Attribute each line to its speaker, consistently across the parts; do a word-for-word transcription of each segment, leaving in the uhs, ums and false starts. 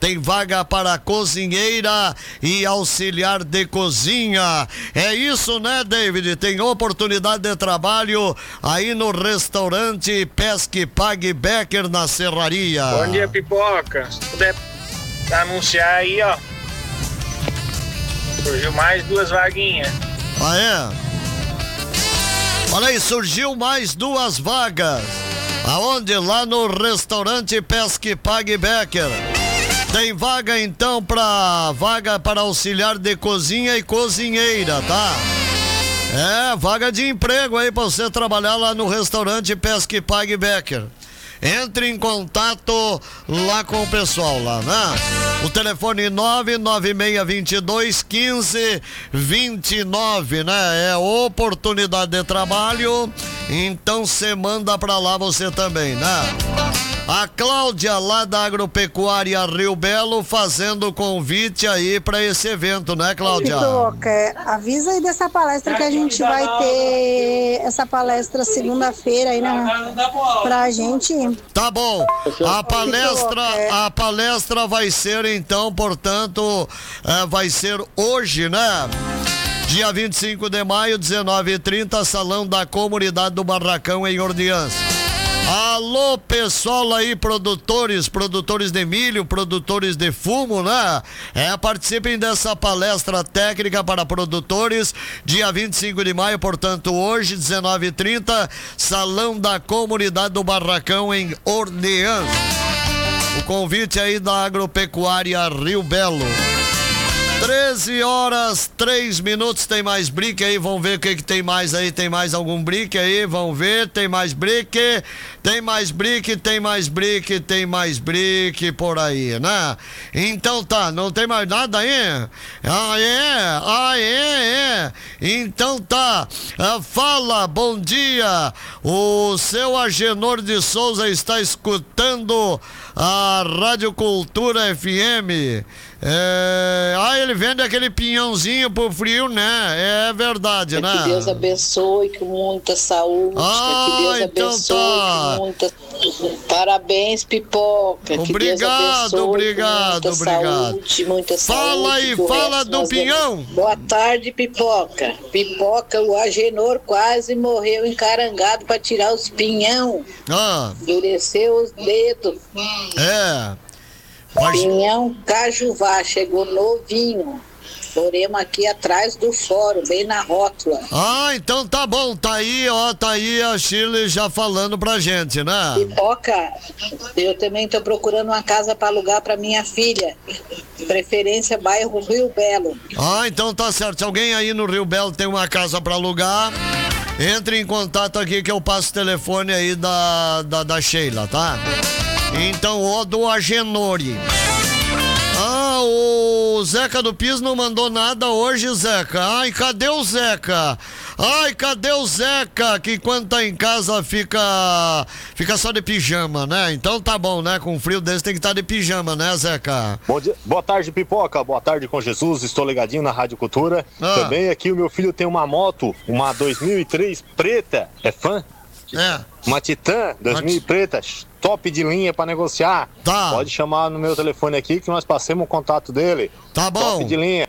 Speaker 1: tem vaga para cozinheira e auxiliar de cozinha. É isso, né, David? Tem oportunidade de trabalho aí no restaurante Pesque Pague Becker na Serraria.
Speaker 2: Bom dia, Pipoca. Se puder anunciar aí, ó. Surgiu mais duas vaguinhas.
Speaker 1: Ah, é? Olha aí, surgiu mais duas vagas. Aonde? Lá no restaurante Pesque Pague Becker. Tem vaga então para vaga para auxiliar de cozinha e cozinheira, tá? É, vaga de emprego aí para você trabalhar lá no restaurante Pesque Pague Becker. Entre em contato lá com o pessoal lá, né? O telefone nove nove seis dois dois, um cinco dois nove, né? É oportunidade de trabalho, então você manda pra lá você também, né? A Cláudia lá da Agropecuária Rio Belo fazendo convite aí pra esse evento, né, Cláudia?
Speaker 3: Pipoca, avisa aí dessa palestra que a gente vai ter essa palestra segunda-feira aí na, pra gente.
Speaker 1: Tá bom. A palestra, a palestra vai ser então, portanto, é, vai ser hoje, né? Dia vinte e cinco de maio, dezenove e trinta, Salão da Comunidade do Barracão em Ordiãs. Alô, pessoal aí, produtores, produtores de milho, produtores de fumo, né? É, participem dessa palestra técnica para produtores, dia vinte e cinco de maio, portanto, hoje, dezenove e trinta, Salão da Comunidade do Barracão em Ordiãs. O convite aí da Agropecuária Rio Belo. treze horas, três minutos, tem mais brick aí, vamos ver o que que tem mais aí, tem mais algum brick aí, vamos ver, tem mais brick, tem mais brick, tem mais brick, tem mais brick por aí, né? Então tá, não tem mais nada aí? Ah, é? Ah, é, é. Então tá, ah, fala, bom dia, o seu Agenor de Souza está escutando a Rádio Cultura F M. É... Ah, ele vende aquele pinhãozinho pro frio, né? É verdade, né?
Speaker 4: Que Deus abençoe com muita saúde.
Speaker 1: Ah,
Speaker 4: que Deus
Speaker 1: então
Speaker 4: abençoe
Speaker 1: tá.
Speaker 4: com muita... Parabéns, Pipoca.
Speaker 1: Obrigado,
Speaker 4: que Deus abençoe
Speaker 1: obrigado,
Speaker 4: com muita
Speaker 1: obrigado.
Speaker 4: Saúde, muita
Speaker 1: fala
Speaker 4: saúde,
Speaker 1: aí,
Speaker 4: que o
Speaker 1: fala
Speaker 4: resto
Speaker 1: do
Speaker 4: nós
Speaker 1: pinhão.
Speaker 4: vamos- Boa tarde, Pipoca. Pipoca, o Agenor quase morreu encarangado para tirar os pinhão.
Speaker 1: Ah,
Speaker 4: Endureceu os dedos.
Speaker 1: é. Mas...
Speaker 4: Pinhão Cajuvá, chegou novinho. Oremos aqui atrás do fórum, bem na rótula.
Speaker 1: Ah, então tá bom, tá aí, ó, tá aí a Shirley já falando pra gente, né?
Speaker 4: Pipoca, eu também tô procurando uma casa para alugar para minha filha. Preferência bairro Rio Belo.
Speaker 1: Ah, então tá certo. Se alguém aí no Rio Belo tem uma casa pra alugar, entre em contato aqui que eu passo o telefone aí da, da, da Sheila, tá? Então, o do Agenori. Ah, o Zeca do Piso não mandou nada hoje, Zeca. Ai, cadê o Zeca? Ai, cadê o Zeca? Que quando tá em casa fica fica só de pijama, né? Então tá bom, né? Com frio desse tem que estar de pijama, né, Zeca?
Speaker 5: Bom dia, boa tarde, Pipoca. Boa tarde com Jesus. Estou ligadinho na Rádio Cultura.
Speaker 1: Ah.
Speaker 5: Também aqui o meu filho tem uma moto, uma dois mil e três preta. É fã?
Speaker 1: É.
Speaker 5: Uma Titan dois mil preta, top de linha para negociar.
Speaker 1: Tá.
Speaker 5: Pode chamar no meu telefone aqui que nós passemos o contato dele.
Speaker 1: Tá bom.
Speaker 5: Top de linha.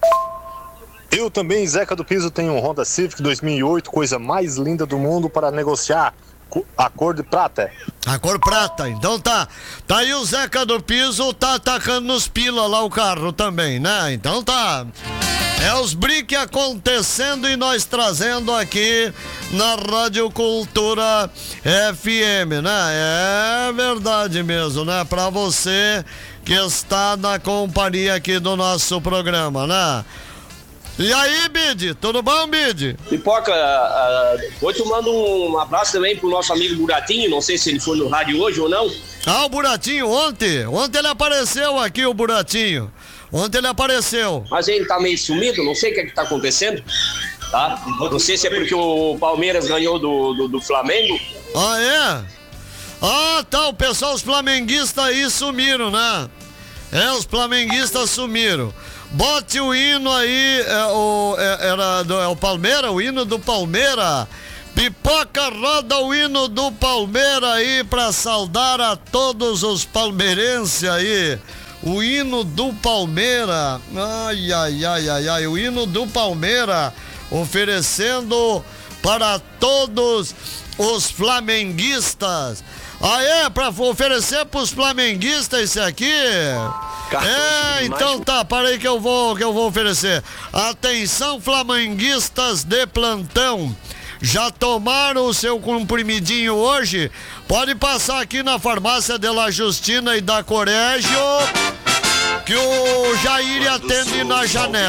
Speaker 5: Eu também, Zeca do Piso, tenho um Honda Civic dois mil e oito, coisa mais linda do mundo para negociar. A cor de prata.
Speaker 1: A cor prata, então tá. Tá aí o Zeca do Piso, tá atacando nos pila lá o carro também, né? Então tá. É os brick acontecendo e nós trazendo aqui na Rádio Cultura F M, né? É verdade mesmo, né? Pra você que está na companhia aqui do nosso programa, né? E aí, Bid? Tudo bom, Bid?
Speaker 6: Pipoca, uh, hoje eu mando um abraço também pro nosso amigo Buratinho, não sei se ele foi no rádio hoje ou não.
Speaker 1: Ah, o Buratinho, ontem, ontem ele apareceu aqui, o Buratinho. Ontem ele apareceu.
Speaker 6: Mas ele tá meio sumido, não sei o que é que tá acontecendo, tá? Não sei se é porque o Palmeiras ganhou do, do, do Flamengo.
Speaker 1: Ah, é? Ah, tá, o pessoal, os flamenguistas aí sumiram, né? É, os flamenguistas sumiram. Bote o hino aí, é o, é, era do, é o Palmeira, o hino do Palmeira. Pipoca, roda o hino do Palmeira aí pra saudar a todos os palmeirenses aí. o hino do Palmeira. Ai, ai, ai, ai, ai, o hino do Palmeira, oferecendo para todos os flamenguistas. Ah, é? Pra oferecer pros flamenguistas isso aqui? É, então tá, parei que eu vou, que eu vou oferecer. Atenção, flamenguistas de plantão. Já tomaram o seu comprimidinho hoje? Pode passar aqui na farmácia de La Justina e da Corégio, que o Jair atende na janela.